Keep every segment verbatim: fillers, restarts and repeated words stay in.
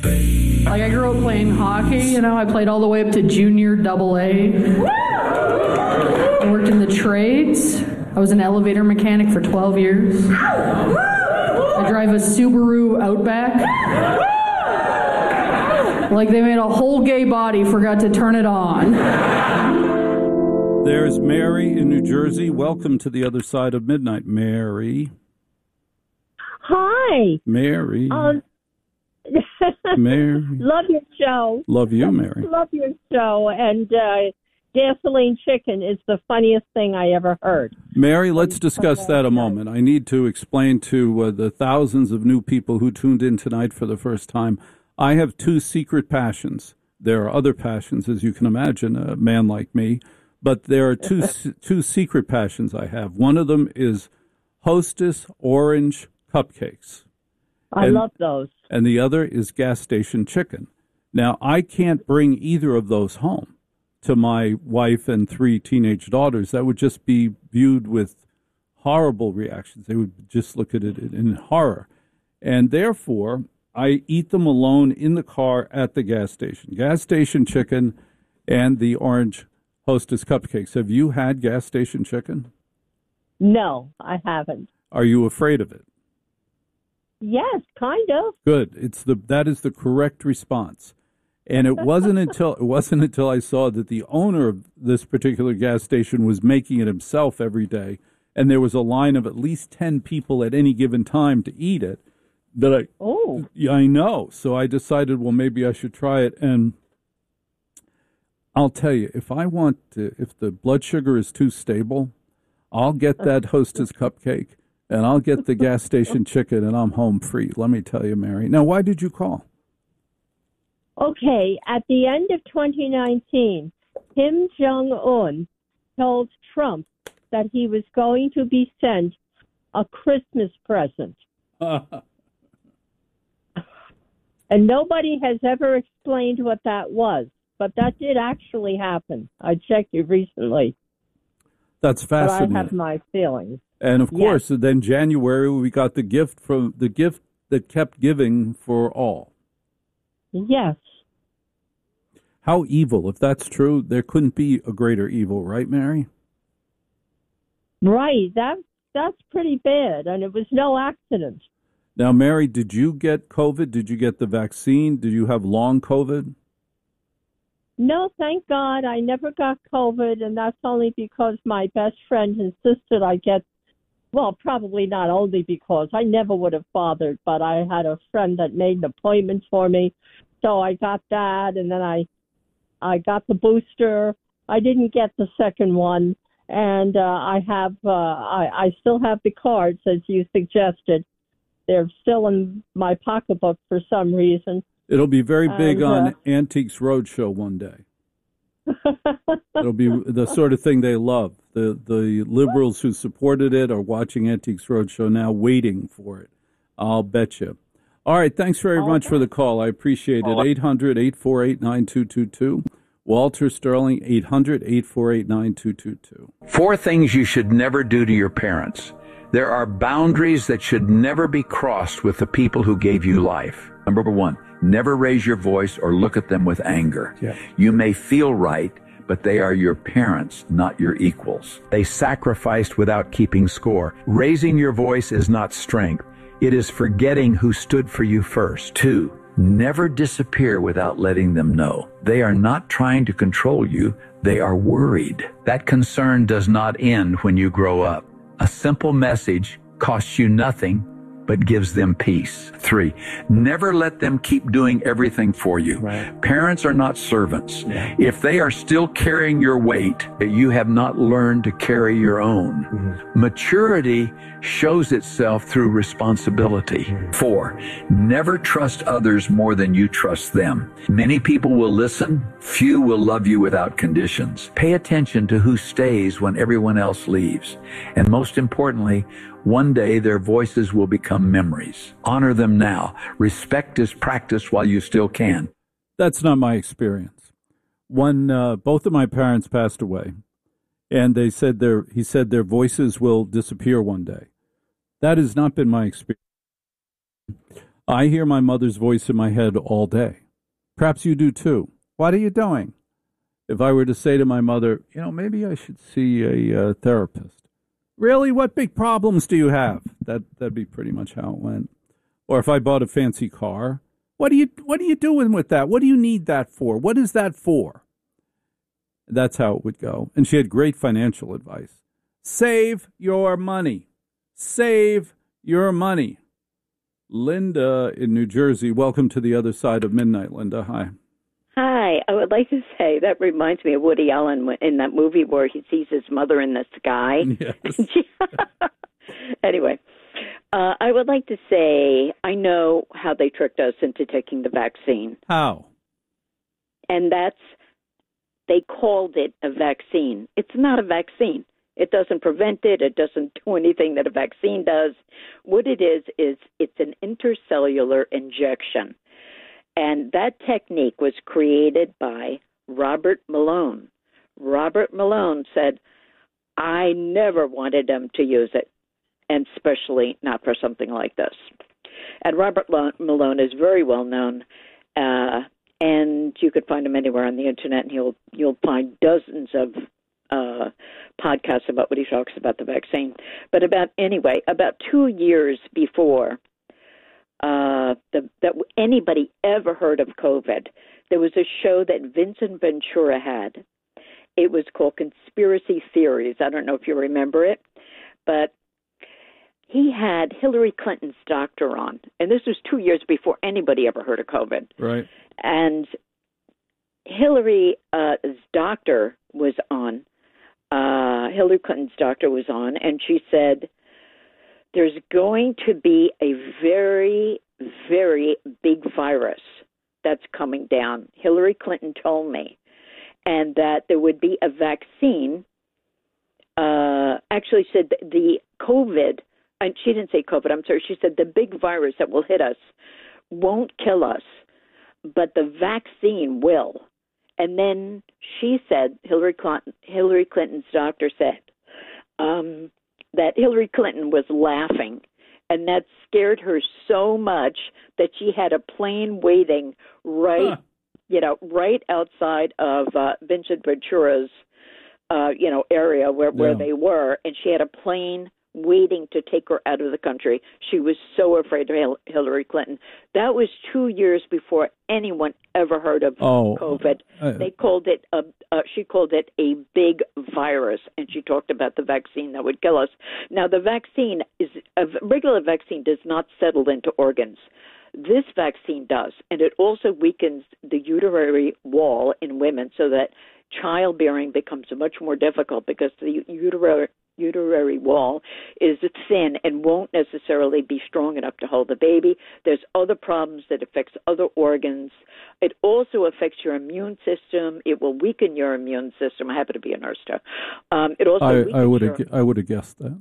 Like, I grew up playing hockey, you know, I played all the way up to junior double A. I worked in the trades. I was an elevator mechanic for twelve years. I drive a Subaru Outback. Like, they made a whole gay body, forgot to turn it on. There's Mary in New Jersey. Welcome to the other side of midnight, Mary. Hi. Mary. Um, Mary. Love your show. Love you, Mary. Love your show. And uh, gasoline chicken is the funniest thing I ever heard. Mary, let's discuss that a moment. I need to explain to uh, the thousands of new people who tuned in tonight for the first time. I have two secret passions. There are other passions, as you can imagine, a man like me. But there are two two secret passions I have. One of them is Hostess Orange Cupcakes. I and, love those. And the other is gas station chicken. Now, I can't bring either of those home to my wife and three teenage daughters. That would just be viewed with horrible reactions. They would just look at it in horror. And therefore, I eat them alone in the car at the gas station. Gas station chicken and the orange Hostess cupcakes. Have you had gas station chicken? No, I haven't. Are you afraid of it? Yes, kind of. Good. It's the that is the correct response. And it wasn't until it wasn't until I saw that the owner of this particular gas station was making it himself every day, and there was a line of at least ten people at any given time to eat it, that I Oh. Yeah, I know. So I decided, well, maybe I should try it. And I'll tell you, if I want to, if the blood sugar is too stable, I'll get that Hostess cupcake and I'll get the gas station chicken and I'm home free. Let me tell you, Mary. Now, why did you call? Okay, at the end of twenty nineteen, Kim Jong-un told Trump that he was going to be sent a Christmas present. And nobody has ever explained what that was. But that did actually happen. I checked it recently. That's fascinating. But I have my feelings. And of Yes. course, then January we got the gift from the gift that kept giving for all. Yes. How evil! If that's true, there couldn't be a greater evil, right, Mary? Right. That that's pretty bad, and it was no accident. Now, Mary, did you get COVID? Did you get the vaccine? Did you have long COVID? No, thank God. I never got COVID, and that's only because my best friend insisted I get, well, probably not only because I never would have bothered, but I had a friend that made an appointment for me. So I got that, and then I I got the booster. I didn't get the second one, and uh, I have uh, I, I still have the cards, as you suggested. They're still in my pocketbook for some reason. It'll be very big And, on uh, Antiques Roadshow one day. It'll be the sort of thing they love. The the liberals who supported it are watching Antiques Roadshow now, waiting for it. I'll bet you. All right, thanks very much for the call. I appreciate it. eight hundred, eight four eight, nine two two two. Walter Sterling, eight hundred, eight four eight, nine two two two. Four things you should never do to your parents. There are boundaries that should never be crossed with the people who gave you life. Number one, never raise your voice or look at them with anger. Yeah. You may feel right, but they are your parents, not your equals. They sacrificed without keeping score. Raising your voice is not strength. It is forgetting who stood for you first. Two, never disappear without letting them know. They are not trying to control you. They are worried. That concern does not end when you grow up. A simple message costs you nothing, but gives them peace. Three, never let them keep doing everything for you. Right. Parents are not servants. Yeah. If they are still carrying your weight, you have not learned to carry your own. Mm-hmm. Maturity shows itself through responsibility. Mm-hmm. Four, never trust others more than you trust them. Many people will listen. Few will love you without conditions. Pay attention to who stays when everyone else leaves. And most importantly, one day their voices will become memories. Honor them now. Respect is practiced while you still can. That's not my experience. One, uh, both of my parents passed away, and they said their he said their voices will disappear one day. That has not been my experience. I hear my mother's voice in my head all day. Perhaps you do too. What are you doing? If I were to say to my mother, you know, maybe I should see a uh, therapist. Really? What big problems do you have? That, that'd be pretty much how it went. Or if I bought a fancy car, what are you, what are you doing with that? What do you need that for? What is that for? That's how it would go. And she had great financial advice. Save your money. Save your money. Linda in New Jersey, welcome to the other side of midnight, Linda. Hi. Hi. I would like to say that reminds me of Woody Allen in that movie where he sees his mother in the sky. Yes. Anyway, uh, I would like to say I know how they tricked us into taking the vaccine. How? And that's, they called it a vaccine. It's not a vaccine. It doesn't prevent it. It doesn't do anything that a vaccine does. What it is, is it's an intercellular injection. And that technique was created by Robert Malone. Robert Malone said, I never wanted them to use it, and especially not for something like this. And Robert Malone is very well known, uh, and you could find him anywhere on the internet, and you'll, you'll find dozens of uh, podcasts about what he talks about the vaccine. But about, anyway, about two years before uh, the, that anybody ever heard of COVID, there was a show that Vincent Ventura had. It was called Conspiracy Theories. I don't know if you remember it, but he had Hillary Clinton's doctor on, and this was two years before anybody ever heard of COVID. Right. And Hillary's uh, doctor was on. Uh, Hillary Clinton's doctor was on, and she said, there's going to be a very, very big virus that's coming down. Hillary Clinton told me. And that there would be a vaccine. Uh, actually said the COVID, and she didn't say COVID, I'm sorry, she said the big virus that will hit us won't kill us, but the vaccine will. And then she said, Hillary Clinton, Hillary Clinton's doctor said, um, that Hillary Clinton was laughing, and that scared her so much that she had a plane waiting right, huh. you know, right outside of uh, Vincent Ventura's, uh, you know, area where, yeah. where they were, and she had a plane waiting to take her out of the country. She was so afraid of Hil- Hillary Clinton. That was two years before anyone ever heard of oh, COVID. Uh, they called it a. Uh, she called it a big virus, and she talked about the vaccine that would kill us. Now, the vaccine is a regular vaccine does not settle into organs. This vaccine does, and it also weakens the uterine wall in women so that childbearing becomes much more difficult because the uterine uterine wall is thin and won't necessarily be strong enough to hold the baby. There's other problems that affects other organs. It also affects your immune system. It will weaken your immune system. I happen to be a nurse, too. Um, it also I, I would your... have I would have guessed that.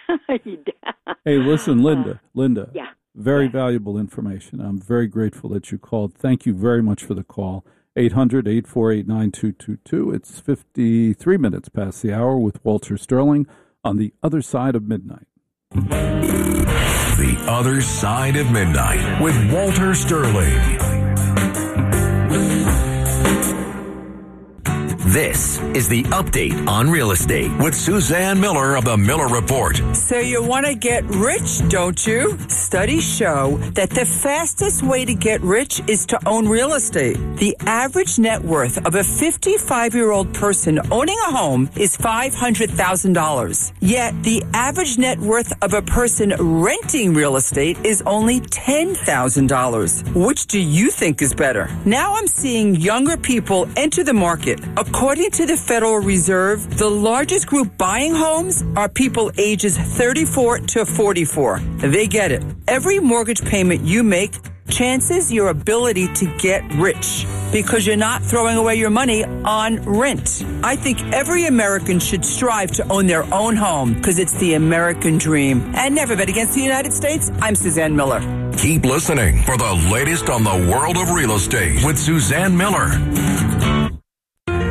Hey, listen, Linda, uh, Linda. Yeah. Very yeah. valuable information. I'm very grateful that you called. Thank you very much for the call. eight hundred, eight four eight, nine two two two. It's fifty-three minutes past the hour with Walter Sterling on The Other Side of Midnight. The Other Side of Midnight with Walter Sterling. This is the Update on Real Estate with Suzanne Miller of the Miller Report. So you want to get rich, don't you? Studies show that the fastest way to get rich is to own real estate. The average net worth of a fifty-five-year-old person owning a home is five hundred thousand dollars. Yet the average net worth of a person renting real estate is only ten thousand dollars. Which do you think is better? Now I'm seeing younger people enter the market. According to the Federal Reserve, the largest group buying homes are people ages thirty-four to forty-four. They get it. Every mortgage payment you make chances your ability to get rich because you're not throwing away your money on rent. I think every American should strive to own their own home because it's the American dream. And never bet against the United States. I'm Suzanne Miller. Keep listening for the latest on the world of real estate with Suzanne Miller.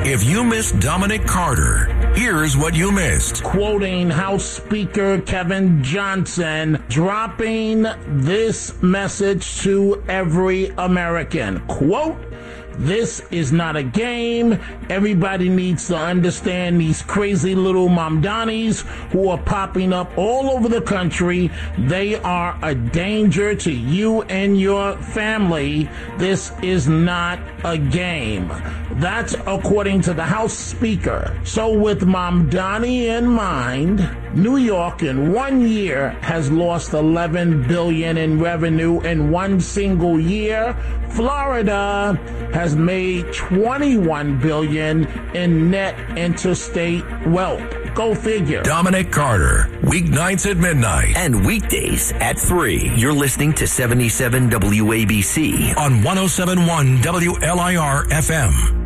If you missed Dominic Carter, here's what you missed. Quoting House Speaker Kevin Johnson, dropping this message to every American. Quote, "This is not a game. Everybody needs to understand these crazy little Mamdanis who are popping up all over the country. They are a danger to you and your family. This is not a game." That's according to the House Speaker. So with Mamdani in mind, New York in one year has lost eleven billion dollars in revenue in one single year. Florida has made twenty-one billion dollars in net interstate wealth. Go figure. Dominic Carter, weeknights at midnight and weekdays at three. You're listening to seventy-seven W A B C on one oh seven point one W L I R F M.